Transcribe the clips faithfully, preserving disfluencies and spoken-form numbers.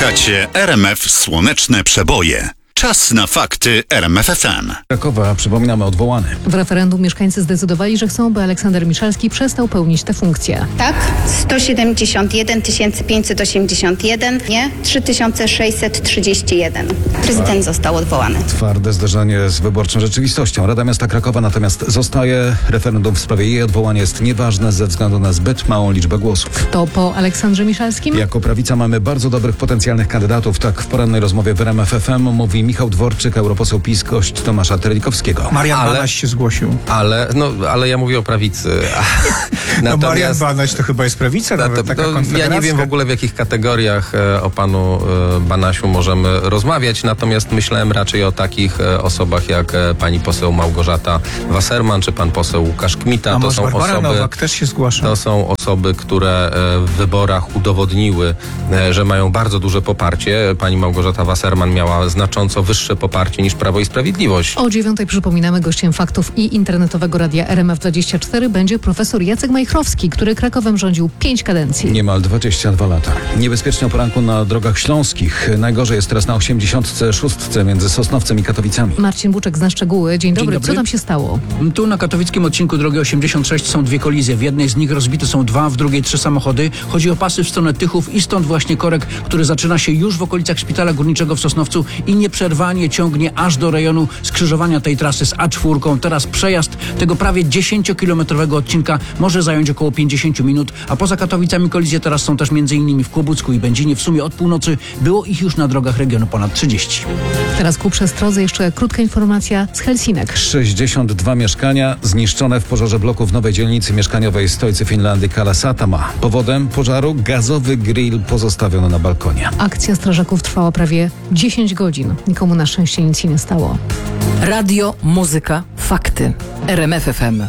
Słuchacie R M F Słoneczne Przeboje. Czas na fakty R M F F M. Krakowa, przypominamy, odwołany. W referendum mieszkańcy zdecydowali, że chcą, by Aleksander Miszalski przestał pełnić tę funkcję. Tak, sto siedemdziesiąt jeden tysięcy pięćset osiemdziesiąt jeden, nie, trzy tysiące sześćset trzydzieści jeden. Prezydent został odwołany. Twarde zderzenie z wyborczą rzeczywistością. Rada Miasta Krakowa natomiast zostaje. Referendum w sprawie jej odwołania jest nieważne ze względu na zbyt małą liczbę głosów. To po Aleksandrze Miszalskim? Jako prawica mamy bardzo dobrych potencjalnych kandydatów. Tak w porannej rozmowie w R M F F M mówi Michał Dworczyk, europoseł PiS, gość Tomasza Terlikowskiego. Marian Ale- Banaś się zgłosił. Ale, no, ale ja mówię o prawicy. No Marian Banaś to chyba jest prawica, nawet to, taka to, ja konfederacja. nie wiem w ogóle, w jakich kategoriach e, o panu e, Banasiu możemy rozmawiać, natomiast myślałem raczej o takich e, osobach jak e, pani poseł Małgorzata Wasserman, czy pan poseł Łukasz Kmita. A To może są Barbara osoby, Nowak też się zgłasza. to są osoby, które e, w wyborach udowodniły, e, że mają bardzo duże poparcie. Pani Małgorzata Wasserman miała znacząco wyższe poparcie niż Prawo i Sprawiedliwość. O dziewiątej przypominamy, gościem faktów i internetowego radia R M F dwadzieścia cztery będzie profesor Jacek Majchrowski, który Krakowem rządził pięć kadencji. Niemal dwadzieścia dwa lata. Niebezpiecznie o poranku na drogach śląskich. Najgorzej jest teraz na osiemdziesiątce szóstce między Sosnowcem i Katowicami. Marcin Buczek zna szczegóły. Dzień dobry. dobry. Co tam się stało? Tu na katowickim odcinku drogi osiemdziesiąt sześć są dwie kolizje. W jednej z nich rozbite są dwa, w drugiej trzy samochody. Chodzi o pasy w stronę Tychów i stąd właśnie korek, który zaczyna się już w okolicach Szpitala Górniczego w Sosnowcu i nieprzerwanie ciągnie aż do rejonu skrzyżowania tej trasy z A cztery. Teraz przejazd tego prawie dziesięciokilometrowego odcinka może zająć około pięćdziesiąt minut, a poza Katowicami kolizje teraz są też między innymi w Kłobucku i Będzinie. W sumie od północy było ich już na drogach regionu ponad trzydzieści. Teraz ku przestrodze jeszcze krótka informacja z Helsinek. sześćdziesiąt dwa mieszkania zniszczone w pożarze bloku w nowej dzielnicy mieszkaniowej stolicy Finlandii Kalasatama. Powodem pożaru gazowy grill pozostawiony na balkonie. Akcja strażaków trwała prawie dziesięć godzin. Nikomu na szczęście nic się nie stało. Radio, muzyka, fakty. R M F F M.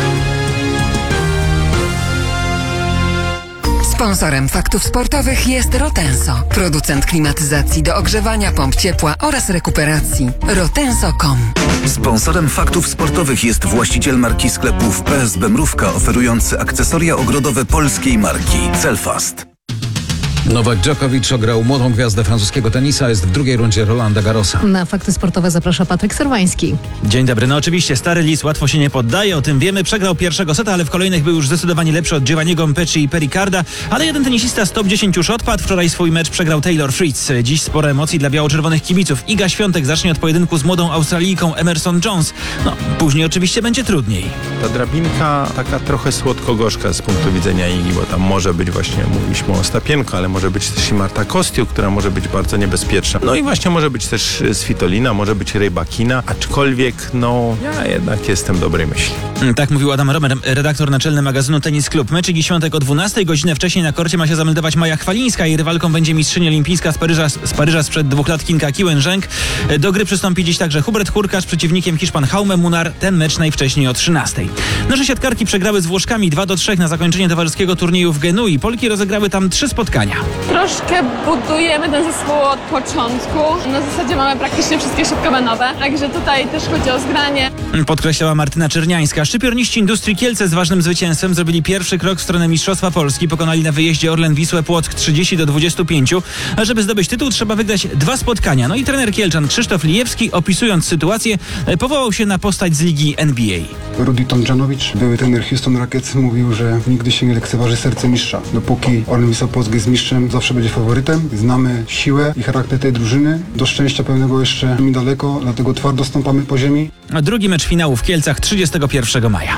Sponsorem faktów sportowych jest Rotenso, producent klimatyzacji do ogrzewania, pomp ciepła oraz rekuperacji. rotenso kropka com. Sponsorem faktów sportowych jest właściciel marki sklepów P S B Mrówka, oferujący akcesoria ogrodowe polskiej marki Celfast. Nowak Djokovic ograł młodą gwiazdę francuskiego tenisa, jest w drugiej rundzie Rolanda Garrosa. Na fakty sportowe zaprasza Patryk Serwański. Dzień dobry. No oczywiście stary lis łatwo się nie poddaje, o tym wiemy. Przegrał pierwszego seta, ale w kolejnych był już zdecydowanie lepszy od Giovanniego Mpecci i Pericarda, ale jeden tenisista z top dziesięć już odpadł. Wczoraj swój mecz przegrał Taylor Fritz. Dziś sporo emocji dla biało-czerwonych kibiców. Iga Świątek zacznie od pojedynku z młodą Australijką Emerson Jones. No, później oczywiście będzie trudniej. Ta drabinka taka trochę słodko-gorzka z punktu widzenia Igi, bo tam może być właśnie, mówiliśmy o Ostapienko, ale może być też i Marta Kostiuk, która może być bardzo niebezpieczna. No i właśnie może być też Svitolina, może być Rybakina, aczkolwiek no ja jednak jestem dobrej myśli. Tak mówił Adam Romer, redaktor naczelny magazynu Tenis Club. Mecz Igi Świątek o dwunastej, godzinę wcześniej na korcie ma się zameldować Maja Chwalińska. Jej rywalką będzie mistrzyni olimpijska z Paryża, z Paryża sprzed dwóch lat Kinga Kiłężęk. Do gry przystąpi dziś także Hubert Hurkacz, przeciwnikiem Hiszpan Jaume Munar. Ten mecz najwcześniej o trzynastej. Nasze siatkarki przegrały z Włoszkami dwa do trzech na zakończenie towarzyskiego turnieju w Genui. Polki rozegrały tam trzy spotkania. Troszkę budujemy ten zespół od początku. Na zasadzie mamy praktycznie wszystkie środkowe nowe, także tutaj też chodzi o zgranie. Podkreślała Martyna Czerniańska. Szczypiorniści Industrii Kielce z ważnym zwycięstwem zrobili pierwszy krok w stronę Mistrzostwa Polski. Pokonali na wyjeździe Orlen Wisłę Płock trzydzieści do dwudziestu pięciu. A żeby zdobyć tytuł, trzeba wygrać dwa spotkania. No i trener Kielczan Krzysztof Lijewski, opisując sytuację, powołał się na postać z ligi N B A. Rudy Tomjanowicz, były trener Houston Rockets, mówił, że nigdy się nie lekceważy serce mistrza. Dopóki Orlen Wisła Płock jest mistrzem, zawsze będzie faworytem. Znamy siłę i charakter tej drużyny. Do szczęścia pełnego jeszcze mi daleko, dlatego twardo stąpamy po ziemi. A drugi mecz finału w Kielcach trzydziestego pierwszego maja.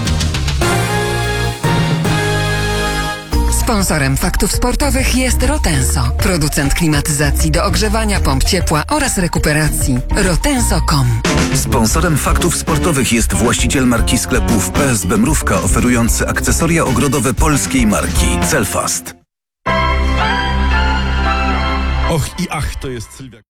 Sponsorem faktów sportowych jest Rotenso, producent klimatyzacji do ogrzewania, pomp ciepła oraz rekuperacji. rotenso kropka com. Sponsorem faktów sportowych jest właściciel marki sklepów P S B Mrówka, oferujący akcesoria ogrodowe polskiej marki Celfast. Och i ach, to jest Sylwia.